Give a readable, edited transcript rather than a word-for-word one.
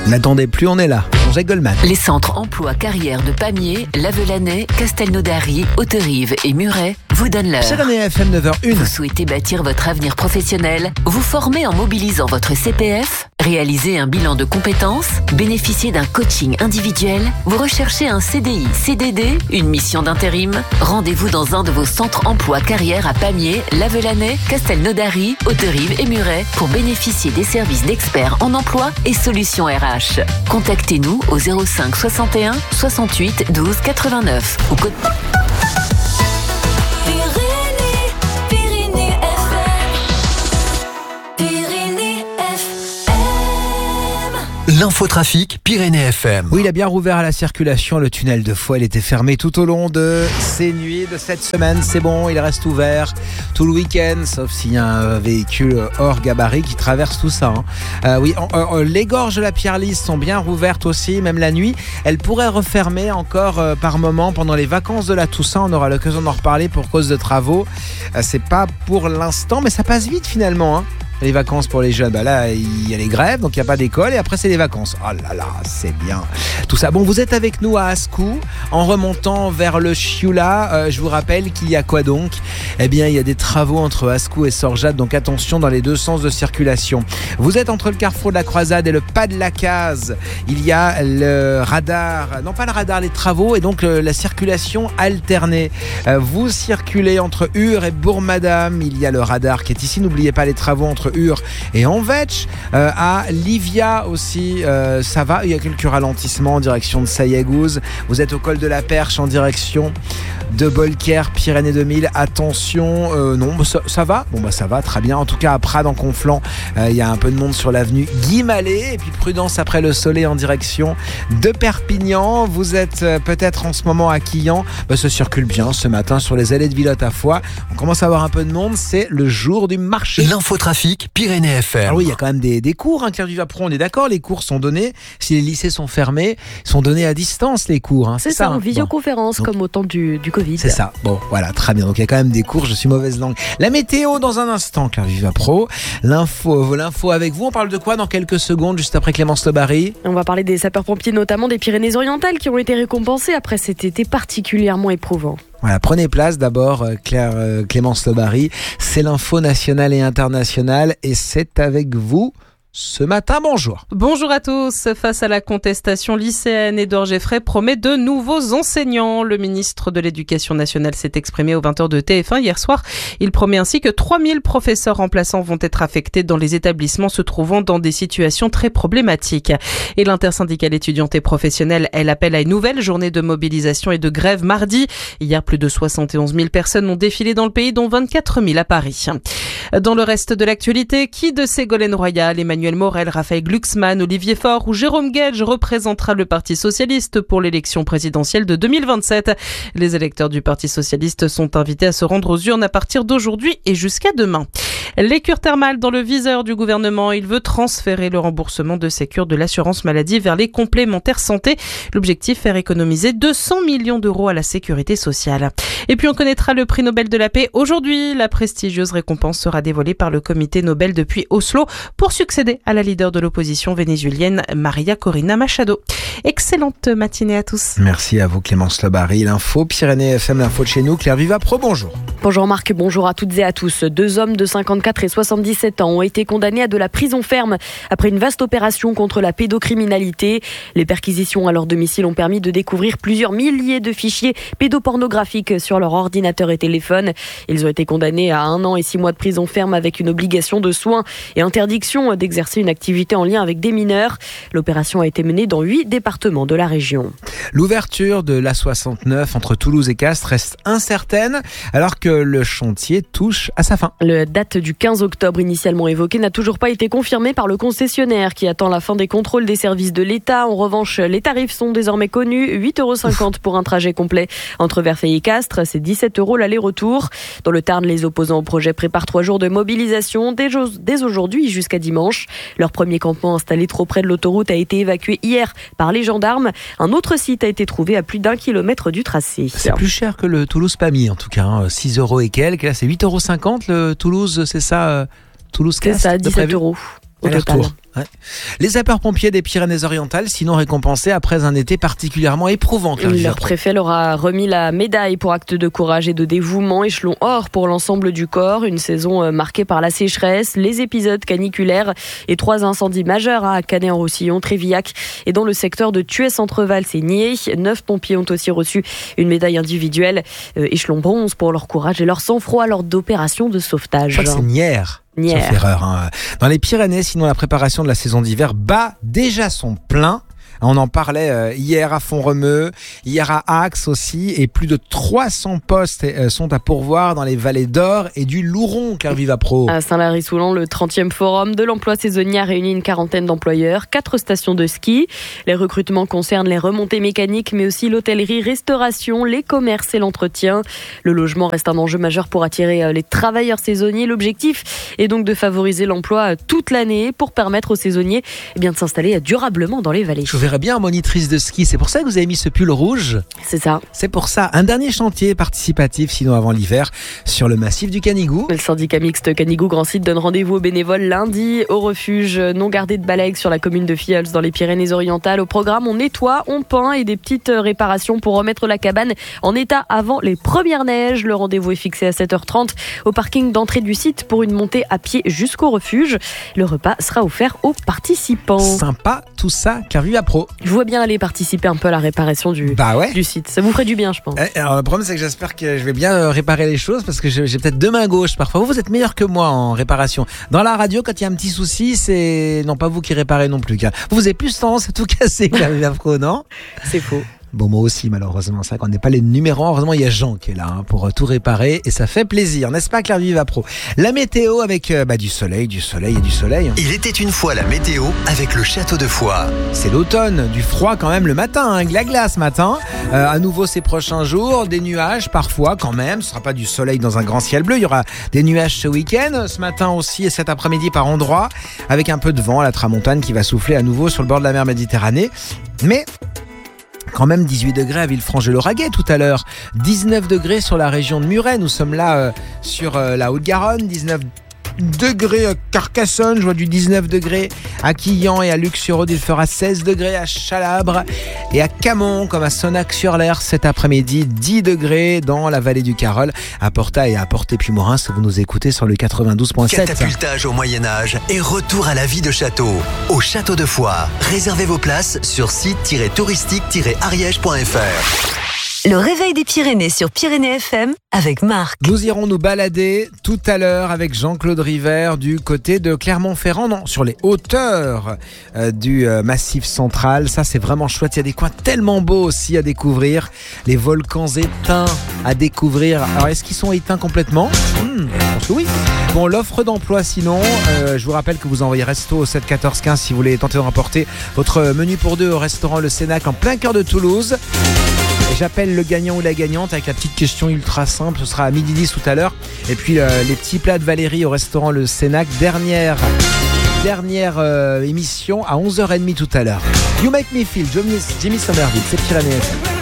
N'attendez plus, on est là. Jean-Jacques Goldman. Les centres emploi carrière de Pamiers, Lavelanet, Castelnaudary, Hauterive et Muret vous donnent l'heure. Pyrénées FM 9h01. Vous souhaitez bâtir votre avenir professionnel, vous former en mobilisant votre CPF, réaliser un bilan de compétences, bénéficier d'un coaching individuel, vous recherchez un CDI, CDD, une mission d'intérim. Rendez-vous dans un de vos centres emploi carrière à Pamiers, Lavelanet, Castelnaudary, Hauterive et Muret pour bénéficier des services d'experts en emploi et solutions RH. Contactez-nous au 05 61 68 12 89 ou code... L'infotrafic Pyrénées FM. Oui, il a bien rouvert à la circulation. Le tunnel de Foix, il était fermé tout au long de ces nuits, de cette semaine. C'est bon, il reste ouvert tout le week-end, sauf s'il y a un véhicule hors gabarit qui traverse tout ça. Les gorges de la Pierre-Lys sont bien rouvertes aussi, même la nuit. Elles pourraient refermer encore par moment pendant les vacances de la Toussaint. On aura l'occasion d'en reparler pour cause de travaux. C'est pas pour l'instant, mais ça passe vite finalement, Les vacances pour les jeunes, là il y a les grèves, donc il n'y a pas d'école et après c'est les vacances. Oh là là, c'est bien tout ça. Bon, vous êtes avec nous à Ascou en remontant vers le Chioula. Je vous rappelle qu'il y a quoi donc ? Eh bien, il y a des travaux entre Ascou et Sorjat, donc attention dans les deux sens de circulation. Vous êtes entre le carrefour de la Croisade et le pas de la Case. Il y a le radar, non pas le radar, les travaux et donc la circulation alternée. Vous circulez entre Ur et Bourg-Madame. Il y a le radar qui est ici. N'oubliez pas les travaux entre Ur et Anvetch. À Livia aussi, ça va. Il y a quelques ralentissements en direction de Sayagouz. Vous êtes au col de la Perche en direction de Bolquer, Pyrénées 2000. Attention, non, ça va. Bon, ça va, très bien. En tout cas, à Prades en Conflans, il y a un peu de monde sur l'avenue Guy Mallet. Et puis prudence après le Soleil en direction de Perpignan. Vous êtes peut-être en ce moment à Quillan. Ça circule bien ce matin sur les allées de Villotte à Foix. On commence à avoir un peu de monde. C'est le jour du marché. L'infotrafic Pyrénées FM. Alors oui, il y a quand même des cours, Claire Duvapron, on est d'accord, les cours sont donnés. Si les lycées sont fermés, ils sont donnés à distance, les cours. C'est ça, en visioconférence, bon. Comme au temps du Covid. C'est ça, bon, voilà, très bien. Donc il y a quand même des cours, je suis mauvaise langue. La météo dans un instant, Claire Duvapron. L'info avec vous, on parle de quoi dans quelques secondes, juste après Clémence Lebary ? On va parler des sapeurs-pompiers, notamment des Pyrénées-Orientales, qui ont été récompensés après cet été particulièrement éprouvant. Voilà, prenez place d'abord, Clémence Lebary. C'est l'info nationale et internationale et c'est avec vous ce matin. Bonjour. Bonjour à tous. Face à la contestation lycéenne, Édouard Geffray promet de nouveaux enseignants. Le ministre de l'Éducation nationale s'est exprimé aux 20h de TF1 hier soir. Il promet ainsi que 3000 professeurs remplaçants vont être affectés dans les établissements se trouvant dans des situations très problématiques. Et l'intersyndicale étudiante et professionnelle, elle appelle à une nouvelle journée de mobilisation et de grève mardi. Hier, plus de 71 000 personnes ont défilé dans le pays, dont 24 000 à Paris. Dans le reste de l'actualité, qui de Ségolène Royal, Emmanuel Morel, Raphaël Glucksmann, Olivier Faure ou Jérôme Guedj représentera le Parti socialiste pour l'élection présidentielle de 2027. Les électeurs du Parti socialiste sont invités à se rendre aux urnes à partir d'aujourd'hui et jusqu'à demain. Les cures thermales dans le viseur du gouvernement. Il veut transférer le remboursement de ces cures de l'assurance maladie vers les complémentaires santé. L'objectif, faire économiser 200 millions d'euros à la sécurité sociale. Et puis on connaîtra le prix Nobel de la paix aujourd'hui. La prestigieuse récompense sera dévoilée par le comité Nobel depuis Oslo pour succéder à la leader de l'opposition vénézuélienne Maria Corina Machado. Excellente matinée à tous. Merci à vous Clémence Lebary. L'info Pyrénées FM, l'info de chez nous. Claire Duvapron, bonjour. Bonjour Marc, bonjour à toutes et à tous. 2 hommes de 54 et 77 ans ont été condamnés à de la prison ferme après une vaste opération contre la pédocriminalité. Les perquisitions à leur domicile ont permis de découvrir plusieurs milliers de fichiers pédopornographiques sur leur ordinateur et téléphone. Ils ont été condamnés à 1 an et 6 mois de prison ferme avec une obligation de soins et interdiction d'exercer une activité en lien avec des mineurs. L'opération a été menée dans 8 départements de la région. L'ouverture de l'A69 entre Toulouse et Castres reste incertaine alors que le chantier touche à sa fin. La date du 15 octobre initialement évoquée n'a toujours pas été confirmée par le concessionnaire qui attend la fin des contrôles des services de l'État. En revanche, les tarifs sont désormais connus. 8,50 € pour un trajet complet entre Verfeil et Castres. C'est 17 € l'aller-retour. Dans le Tarn, les opposants au projet préparent 3 jours de mobilisation dès aujourd'hui jusqu'à dimanche. Leur premier campement installé trop près de l'autoroute a été évacué hier par les gendarmes. Un autre site a été trouvé à plus d'1 kilomètre du tracé. C'est plus cher que le Toulouse-Pamiers en tout cas, 6 € et quelques. Là c'est 8,50 € le Toulouse, c'est ça Toulouse-Castres. C'est ça, 17 €. au total. Aller-retour. Ouais. Les sapeurs-pompiers des Pyrénées-Orientales, sinon récompensés après un été particulièrement éprouvant. Leur préfet leur a remis la médaille pour acte de courage et de dévouement, échelon or pour l'ensemble du corps. Une saison marquée par la sécheresse, les épisodes caniculaires et 3 incendies majeurs à Canet-en-Roussillon, Trévillac et dans le secteur de Thuès-Centreval, c'est Nié. 9 pompiers ont aussi reçu une médaille individuelle, échelon bronze pour leur courage et leur sang-froid lors d'opérations de sauvetage. Je crois que c'est Nières. Sauf erreur. Dans les Pyrénées, sinon la préparation de la saison d'hiver bat déjà son plein. On en parlait hier à Font-Romeu, hier à Axe aussi, et plus de 300 postes sont à pourvoir dans les vallées d'Or et du Louron, Claire Vivapro. À Saint-Lary-Soulan, le 30e forum de l'emploi saisonnier a réuni une quarantaine d'employeurs, 4 stations de ski. Les recrutements concernent les remontées mécaniques, mais aussi l'hôtellerie, restauration, les commerces et l'entretien. Le logement reste un enjeu majeur pour attirer les travailleurs saisonniers. L'objectif est donc de favoriser l'emploi toute l'année pour permettre aux saisonniers de s'installer durablement dans les vallées. Je verrais bien monitrice de ski, c'est pour ça que vous avez mis ce pull rouge. C'est ça. C'est pour ça. Un dernier chantier participatif, sinon avant l'hiver, sur le massif du Canigou. Le syndicat mixte Canigou Grand Site donne rendez-vous aux bénévoles lundi au refuge non gardé de Balègue sur la commune de Filleulles dans les Pyrénées-Orientales. Au programme, on nettoie, on peint et des petites réparations pour remettre la cabane en état avant les premières neiges. Le rendez-vous est fixé à 7h30 au parking d'entrée du site pour une montée à pied jusqu'au refuge. Le repas sera offert aux participants. Sympa tout ça, Claire Vivapro. Je vois bien aller participer un peu à la réparation du site. Ça vous ferait du bien, je pense. Alors, le problème, c'est que j'espère que je vais bien réparer les choses parce que j'ai peut-être 2 mains gauches parfois. Vous êtes meilleur que moi en réparation. Dans la radio, quand il y a un petit souci, c'est non pas vous qui réparez non plus. Vous avez plus tendance à tout casser, Claire Vivapro, non ? C'est faux. Bon, moi aussi, malheureusement, c'est vrai qu'on n'est pas les numéros. Heureusement, il y a Jean qui est là pour tout réparer et ça fait plaisir, n'est-ce pas, Claire Vivapro ? La météo avec du soleil et du soleil. Il était une fois la météo avec le château de Foix. C'est l'automne, du froid quand même le matin, glace matin. À nouveau ces prochains jours, des nuages parfois quand même. Ce sera pas du soleil dans un grand ciel bleu. Il y aura des nuages ce week-end, ce matin aussi et cet après-midi par endroits, avec un peu de vent à la tramontane qui va souffler à nouveau sur le bord de la mer Méditerranée. Mais quand même 18 degrés à Villefranche-de-Lauragais tout à l'heure, 19 degrés sur la région de Muret, nous sommes là sur la Haute-Garonne, 19 degrés à Carcassonne, je vois du 19 degrés à Quillan et à Luc-sur-Aude, il fera 16 degrés à Chalabre et à Camon comme à Sonnac-sur-l'Hers cet après-midi, 10 degrés dans la vallée du Carol, à Porta et à Portet-Puimorin si vous nous écoutez sur le 92.7. Catapultage au Moyen-Âge et retour à la vie de château au château de Foix. Réservez vos places sur site-touristique-ariège.fr. Le réveil des Pyrénées sur Pyrénées FM avec Marc. Nous irons nous balader tout à l'heure avec Jean-Claude River du côté de Clermont-Ferrand, non, sur les hauteurs du Massif central. Ça, c'est vraiment chouette. Il y a des coins tellement beaux aussi à découvrir. Les volcans éteints à découvrir. Alors, est-ce qu'ils sont éteints complètement ? Je pense que oui. Bon, l'offre d'emploi sinon, je vous rappelle que vous envoyez resto au 7 14 15 si vous voulez tenter de remporter votre menu pour 2 au restaurant Le Cénac en plein cœur de Toulouse. Et j'appelle le gagnant ou la gagnante avec la petite question ultra simple. Ce sera à 12h10 tout à l'heure. Et puis les petits plats de Valérie au restaurant Le Cénac. Dernière émission à 11h30 tout à l'heure. You Make Me Feel, Jimmy Somerville, c'est Pyrénées FM.